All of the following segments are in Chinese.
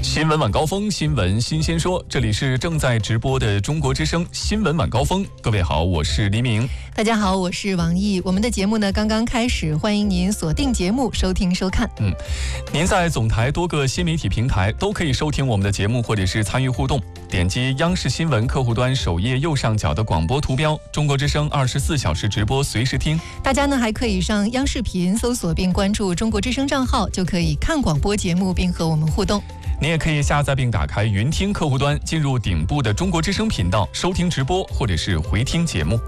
新闻晚高峰，新闻新鲜说，这里是正在直播的中国之声新闻晚高峰。各位好，我是黎明。 大家好，我是王毅。我们的节目呢刚刚开始，欢迎您锁定节目收听收看。 您在总台多个新媒体平台都可以收听我们的节目，或者是参与互动。点击央视新闻客户端首页右上角的广播图标，中国之声24小时直播随时听。 大家呢还可以上央视频搜索并关注中国之声账号，就可以看广播节目并和我们互动。 你也可以下载并打开云听客户端，进入顶部的中国之声频道收听直播或者是回听节目。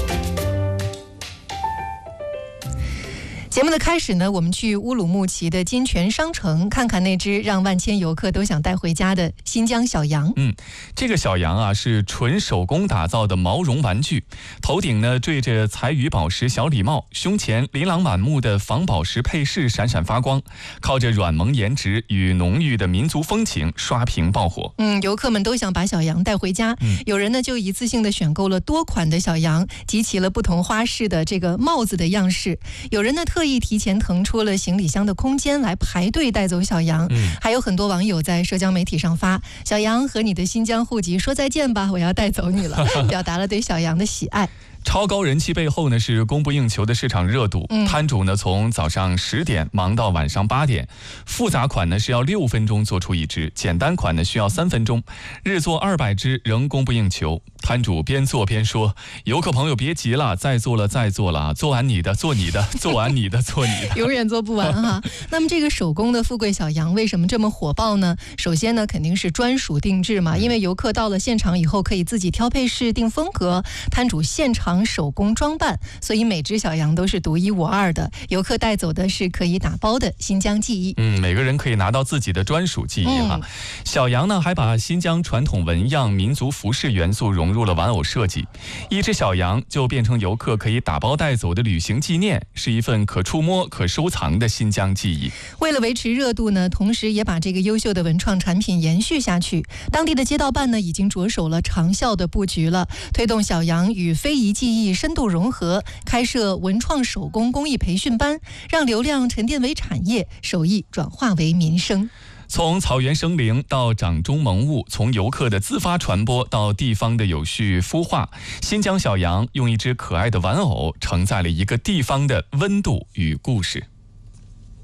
节目的开始呢，我们去乌鲁木齐的金泉商城看看那只让万千游客都想带回家的新疆小羊。 这个小羊啊是纯手工打造的毛绒玩具，头顶呢缀着彩羽宝石小礼帽，胸前琳琅满目的仿宝石配饰闪闪发光，靠着软萌颜值与浓郁的民族风情刷屏爆火。 游客们都想把小羊带回家，有人呢就一次性的选购了多款的小羊，集齐了不同花式的这个帽子的样式，有人呢特意提前腾出了行李箱的空间来排队带走小羊。还有很多网友在社交媒体上发，小羊和你的新疆户籍说再见吧，我要带走你了，表达了对小羊的喜爱。 超高人气背后呢是供不应求的市场热度，摊主呢从早上10点忙到晚上8点，复杂款呢是要6分钟做出一只，简单款呢需要3分钟，日做200只仍供不应求。摊主边做边说，游客朋友别急了，再做了，做完你的做你的，做完你的做你的， 永远做不完哈。那么这个手工的富贵小羊为什么这么火爆呢？首先呢肯定是专属定制嘛，因为游客到了现场以后可以自己挑配饰定风格，摊主现场手工装扮，所以每只小羊都是独一无二的，游客带走的是可以打包的新疆记忆。 每个人可以拿到自己的专属记忆哈。小羊呢还把新疆传统纹样、民族服饰元素融入了玩偶设计，一只小羊就变成游客可以打包带走的旅行纪念，是一份可触摸可收藏的新疆记忆。 为了维持热度呢，同时也把这个优秀的文创产品延续下去，当地的街道办呢已经着手了长效的布局了，推动小羊与非遗技艺深度融合，开设文创手工工艺培训班，让流量沉淀为产业，手艺转化为民生。 从草原生灵到掌中萌物，从游客的自发传播到地方的有序孵化，新疆小羊用一只可爱的玩偶承载了一个地方的温度与故事。